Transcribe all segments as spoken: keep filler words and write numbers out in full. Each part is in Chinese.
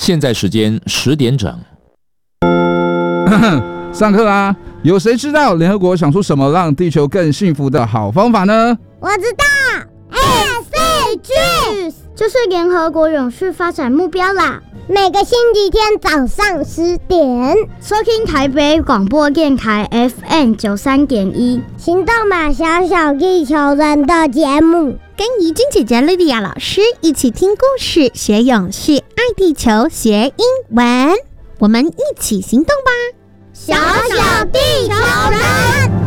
现在时间十点整。 上课啦！有谁知道联合国想出什么让地球更幸福的好方法呢？ 我知道 ，S D Gs 就是联合国永续发展目标啦。每个星期天早上十点，收听台北广播电台 F M 九三点一，行动吧，小小地球人的节目。 跟怡君姐姐莉莉亚老师一起听故事，学永续，爱地球，学英文。我们一起行动吧， 小小地球人。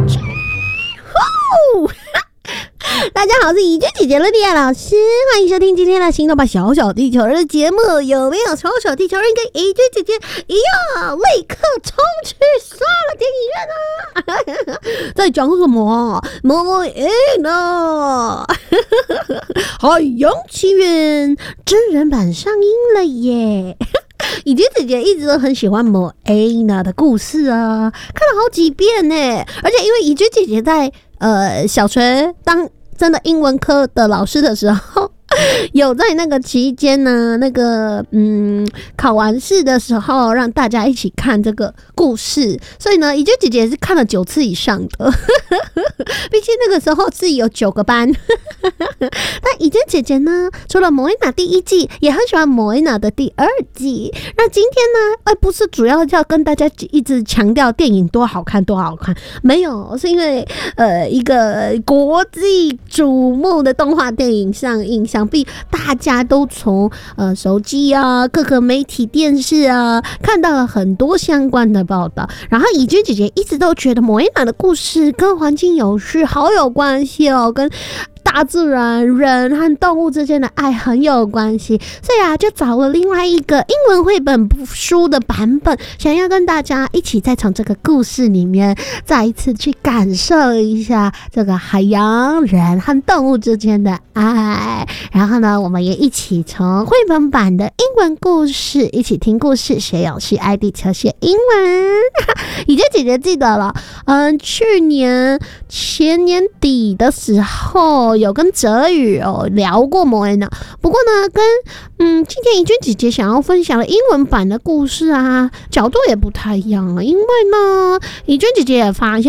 大家好，我是怡君姐姐莉莉亚老师，欢迎收听今天的行动吧小小地球人的节目。有没有小小地球人跟怡君姐姐一样立刻冲去刷了电影院啊？在讲什么？莫伊呢？海洋奇缘真人版上映了耶！怡君姐姐一直都很喜欢莫伊娜的故事啊，看了好几遍呢。而且因为怡君姐姐在呃小学当真的英文科的老师的时候，有在那个期间呢，那个嗯考完试的时候，让大家一起看这个故事，所以呢，怡君姐姐是看了九次以上的，毕竟那个时候是有九个班。但怡君姐姐呢，除了莫伊娜第一季，也很喜欢莫伊娜的第二季。那今天呢，哎，不是主要要跟大家一直强调电影多好看多好看，没有，是因为呃一个国际瞩目的动画电影上映，想必大家都从呃手机啊、各个媒体、电视啊看到了很多相关的报道。然后怡君姐姐一直都觉得莫伊娜的故事跟环境有序好有关系哦，跟大自然、人和动物之间的爱很有关系，所以啊，就找了另外一个英文绘本书的版本，想要跟大家一起再从这个故事里面再一次去感受一下这个海洋、人和动物之间的爱。然后呢，我们也一起从绘本版的英文故事一起听故事，学永续，爱地球，学英文。怡君姐姐记得了，嗯，去年前年底的时候，有跟哲宇哦聊过莫伊娜，不过呢，跟嗯今天怡君姐姐想要分享的英文版的故事啊，角度也不太一样了，因为呢，怡君姐姐也发现